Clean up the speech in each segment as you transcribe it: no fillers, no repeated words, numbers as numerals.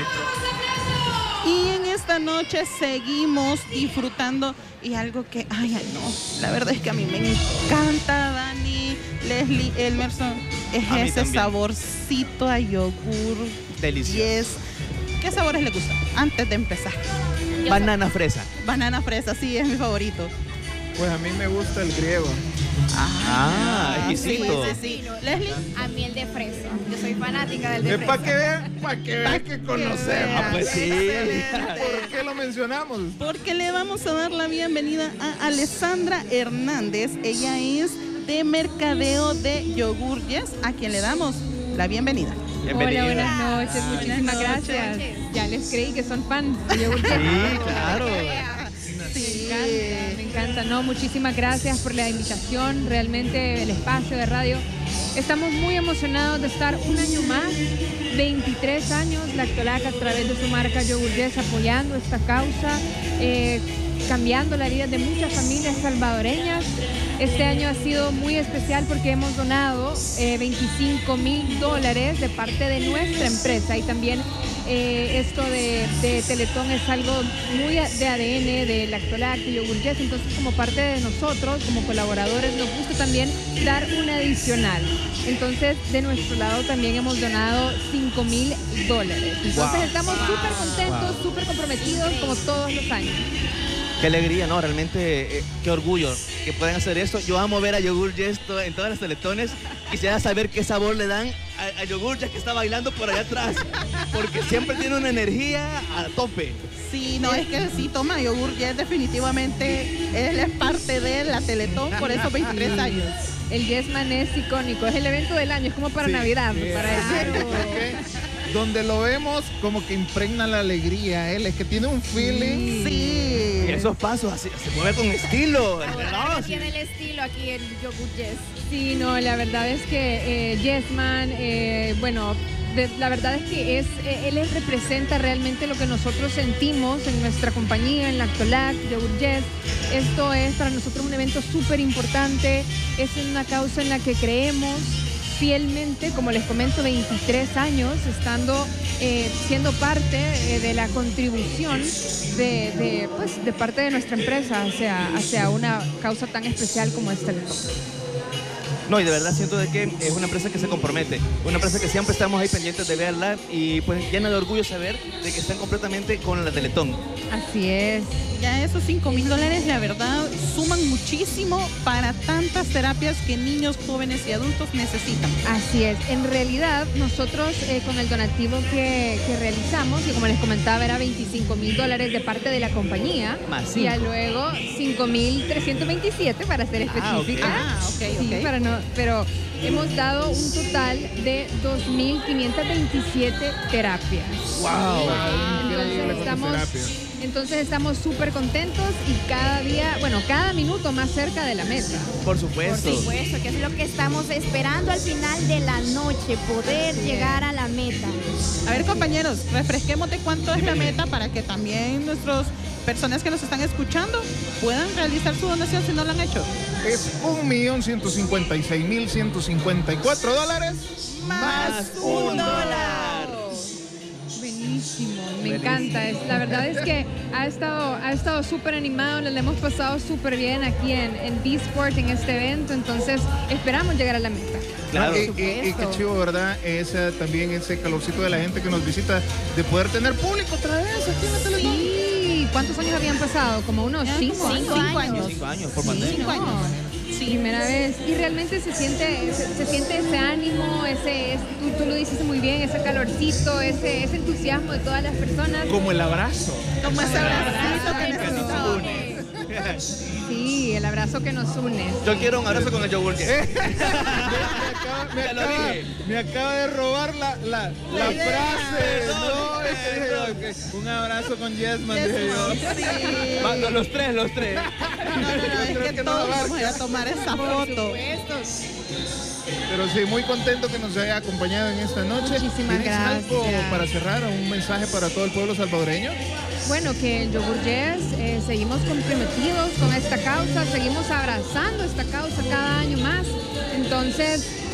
Y en esta noche seguimos disfrutando y algo que, ay, no, la verdad es que a mí me encanta, Dani, Leslie, Elmerson, es ese también. saborcito a yogur. Delicioso. Yes. ¿Qué sabores le gustan? Antes de empezar. Banana fresa. Banana fresa, sí, es mi favorito. Pues a mí me gusta el griego. Exquisito. Sí. Leslie. A miel de fresa. Yo soy fanática del de fresa. Para que vean que conocemos. Pues sí. ¿Por qué lo mencionamos? Porque le vamos a dar la bienvenida a Alessandra Hernández. Ella es de mercadeo de Yogur Yes, a quien le damos la bienvenida. Bienvenida. Hola, buenas noches, muchísimas Buenas noches. gracias. Ya les creí que son fan de Yogur Yes. Sí, claro. Sí. Me encanta. No, muchísimas gracias por la invitación, realmente el espacio de radio. Estamos muy emocionados de estar un año más, 23 años, Lactolac a través de su marca Yogur Yes apoyando esta causa, cambiando la vida de muchas familias salvadoreñas. Este año ha sido muy especial porque hemos donado $25,000 de parte de nuestra empresa y también esto de Teletón es algo muy de ADN de Lactolac, de Yogur Yes, entonces como parte de nosotros, como colaboradores, nos gusta también dar un adicional. Entonces, de nuestro lado también hemos donado $5,000. Entonces estamos súper contentos, súper comprometidos como todos los años. Qué alegría, ¿no? Realmente, qué orgullo que puedan hacer esto. Yo amo ver a Yogur Yes en todas las teletones. Quisiera saber qué sabor le dan a Yogur Yes que está bailando por allá atrás. Porque siempre tiene una energía a tope. Sí, no, es que sí toma Yogur Yes, definitivamente él es parte de la Teletón por esos 23 años. El Yesman es icónico, es el evento del año, es como para Navidad, para decirlo. Donde lo vemos como que impregna la alegría, él es que tiene un feeling. Sí. Y esos pasos así, se mueve con estilo. Ahora No, sí. tiene el estilo aquí en Yogur Yes. Sí, no, la verdad es que Yesman, bueno, la verdad es que él representa realmente lo que nosotros sentimos en nuestra compañía, en Lactolac, Yogur Yes. Esto es para nosotros un evento súper importante, es una causa en la que creemos fielmente, como les comento, 23 años estando, siendo parte de la contribución de parte de nuestra empresa hacia una causa tan especial como esta. No, y de verdad siento de que es una empresa que se compromete, una empresa que siempre estamos ahí pendientes de verla y pues llena de orgullo saber de que están completamente con la Teletón. Así es. Ya esos $5,000, la verdad, suman muchísimo para tantas terapias que niños, jóvenes y adultos necesitan. Así es. En realidad, nosotros con el donativo que realizamos, que como les comentaba era $25,000 de parte de la compañía, Más y cinco. luego 5,327 para ser específica. Sí, pero hemos dado un total de 2,527 terapias. ¡Wow! Entonces estamos súper contentos y cada día, bueno, cada minuto más cerca de la meta. Por supuesto. Por supuesto, que es lo que estamos esperando al final de la noche, poder llegar a la meta. A ver, compañeros, refresquemos de cuánto es la meta para que también nuestras personas que nos están escuchando puedan realizar su donación si no lo han hecho. Es $1,156,154 Más $1. Buenísimo, me encanta. La verdad es que ha estado súper animado, le hemos pasado súper bien aquí en B-Sport, en este evento, entonces esperamos llegar a la meta. Claro. Y qué chivo, ¿verdad? También ese calorcito de la gente que nos visita, de poder tener público otra vez aquí en la Teletón. Sí, ¿cuántos años habían pasado? Como unos 5 años. 5 años. 5 años por pandemia. 5 años. Sí, primera vez. Y realmente se siente ese ánimo, tú lo dices muy bien, ese calorcito, ese entusiasmo de todas las personas. Como el abrazo. Como ese abracito que Que nos necesitamos. une. Sí, el abrazo que nos une. Yo quiero un abrazo con el Yogur Yes. Me Ya lo dije. acaba de robar la frase. Perdón, Un abrazo con Yesman, dije yo. Sí. Mando los tres. No, Creo es que que no todos abarca. vamos a ir a tomar esa foto. Pero sí, muy contento que nos haya acompañado en esta noche. Muchísimas ¿Tienes algo gracias. para cerrar, un mensaje para todo el pueblo salvadoreño? Bueno, que en Yogur Yes seguimos comprometidos con esta causa, seguimos abrazando esta causa cada año más. Entonces,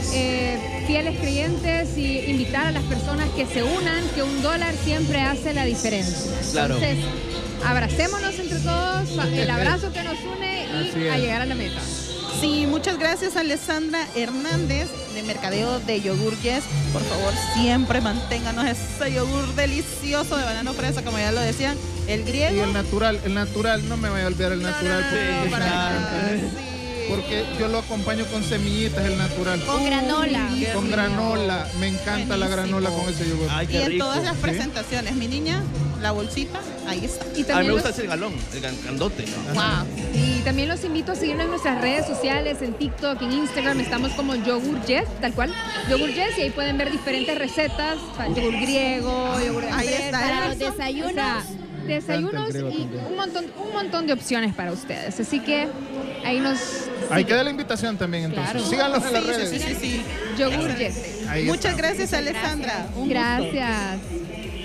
fieles creyentes y invitar a las personas que se unan, que $1 siempre hace la diferencia. Claro. Entonces, abracémonos entre todos, el abrazo que nos une Así y es. a llegar a la meta. Sí, muchas gracias a Alessandra Hernández de Mercadeo de Yogur Yes. Por favor, siempre manténganos ese yogur delicioso de banano fresa, como ya lo decían, el Y griego. el natural, no me vaya a olvidar el natural. No, porque, para claro. nada, sí. porque yo lo acompaño con semillitas, el natural. Con granola. Qué Con rico. granola, me encanta la Buenísimo. granola con ese yogur. Ay, Y qué en rico. todas las ¿sí? presentaciones, mi niña, la bolsita, ahí está. Y A mí también, me gusta los, ese galón, el grandote. Wow. y también los invito a seguirnos en nuestras redes sociales, en TikTok, en Instagram, estamos como Yogur Yes, tal cual, Yogur Yes, y ahí pueden ver diferentes recetas, yogur griego, yogur de Ahí fresa, está. Para los o sea, desayunos. desayunos griego y también. un montón de opciones para ustedes. Así que ahí nos Ahí queda la invitación también, entonces. Claro. Síganlos en las Sí, redes. sí, sí, sí. Yogur Yes. Ahí Muchas está. gracias, Alessandra. Un gusto. Gracias.